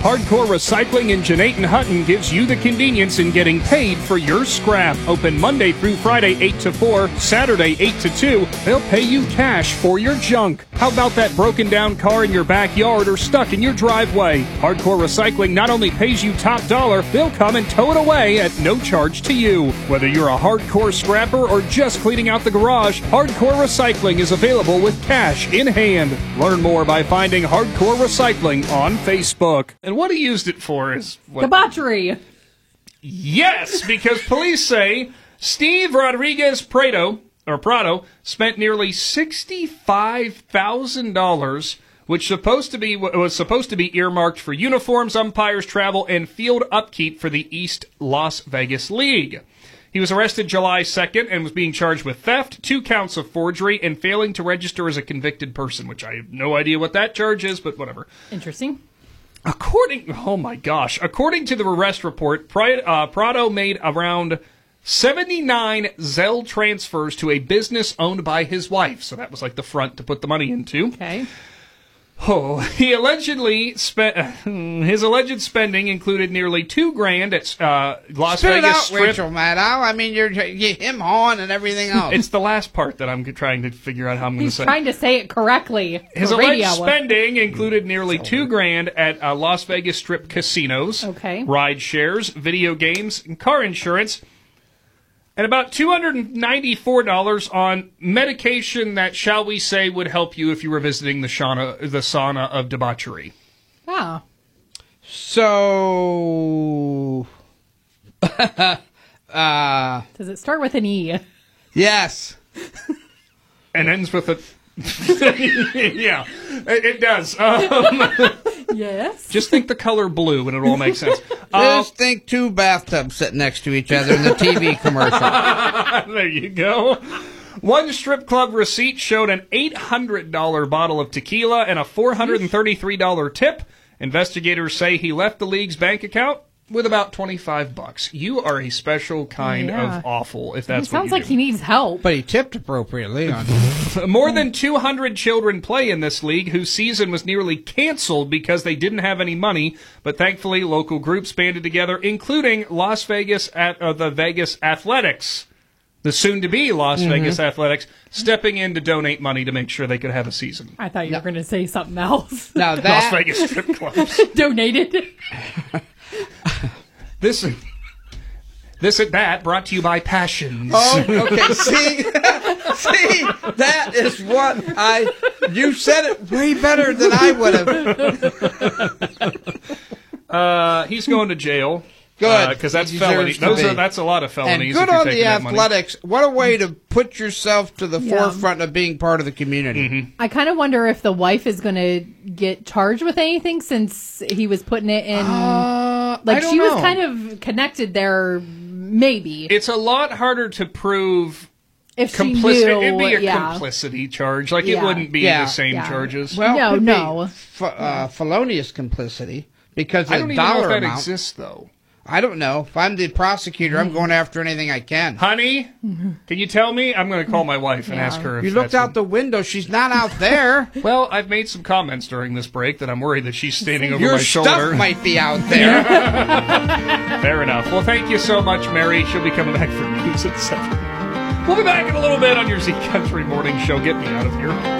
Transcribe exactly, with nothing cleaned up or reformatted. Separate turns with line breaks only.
Hardcore Recycling in Jeanette Hutton gives you the convenience in getting paid for your scrap. Open Monday through Friday, eight to four, Saturday, eight to two. They'll pay you cash for your junk. How about that broken down car in your backyard or stuck in your driveway? Hardcore Recycling not only pays you top dollar, they'll come and tow it away at no charge to you. Whether you're a hardcore scrapper or just cleaning out the garage, Hardcore Recycling is available with cash in hand. Learn more by finding Hardcore Recycling on Facebook. And what he used it for is what?
Debauchery.
Yes, because police say Steve Rodriguez Prado, or Prado, spent nearly sixty-five thousand dollars, which supposed to be was supposed to be earmarked for uniforms, umpires, travel, and field upkeep for the East Las Vegas League. He was arrested July second and was being charged with theft, two counts of forgery, and failing to register as a convicted person, which I have no idea what that charge is, but whatever.
Interesting.
According, oh my gosh, according to the arrest report, uh, Prado made around seventy-nine Zelle transfers to a business owned by his wife. So that was like the front to put the money into.
Okay.
Oh, he allegedly spent, uh, his alleged spending included nearly two grand at uh, Las
Spit
Vegas
it out,
Strip.
Rachel Maddow. I mean, you're, you him on and everything else.
It's the last part that I'm trying to figure out how I'm going to
He's
say.
trying to say it correctly.
His
for
alleged
radio.
spending included nearly two grand at uh, Las Vegas Strip casinos,
okay,
ride shares, video games, and car insurance, and about two hundred ninety-four dollars on medication that, shall we say, would help you if you were visiting the sauna, the sauna of debauchery.
Wow.
So, uh,
does it start with an E?
Yes.
And ends with a... yeah, it, it does. Um,
yes.
Just think the color blue and it all makes sense.
Uh, just think two bathtubs sitting next to each other in the T V commercial.
There you go. One strip club receipt showed an eight hundred dollars bottle of tequila and a four hundred thirty-three dollars tip. Investigators say he left the league's bank account with about twenty-five bucks. You are a special kind
yeah.
of awful, if that's
it sounds
what you
like
do.
he needs help.
But he tipped appropriately. On
More than two hundred children play in this league, whose season was nearly canceled because they didn't have any money. But thankfully, local groups banded together, including Las Vegas at uh, the Vegas Athletics, the soon-to-be Las mm-hmm. Vegas Athletics, stepping in to donate money to make sure they could have a season.
I thought you no. were going to say something else.
Now that
Las Vegas strip clubs
donated.
This, this and that brought to you by Passions.
Oh, okay. See, see, that is what I. You said it way better than I would have.
Uh, he's going to jail.
Good,
because uh, that's felony. Those are that's a lot of felonies.
And good
if you're
on the
taking
Athletics. What a way to put yourself to the yeah. forefront of being part of the community.
Mm-hmm.
I kind of wonder if the wife is going to get charged with anything since he was putting it in.
Uh,
like
I don't
she
know.
was kind of connected there, maybe.
It's a lot harder to prove.
If
Complici-
she knew,
it'd be a
yeah.
complicity charge. Like
yeah.
it wouldn't be
yeah.
the same
yeah.
charges.
Well,
no,
could
no,
be f- uh, felonious complicity because
I don't
the
even
dollar
know if that
amount
exists, though.
I don't know. If I'm the prosecutor, I'm going after anything I can.
Honey, can you tell me? I'm going to call my wife and
yeah.
ask her if
You looked out
what...
the window. She's not out there.
Well, I've made some comments during this break that I'm worried that she's standing over
Your
my shoulder.
Your stuff might be out there.
Fair enough. Well, thank you so much, Mary. She'll be coming back for news at seven. We'll be back in a little bit on your Z Country Morning Show. Get me out of here.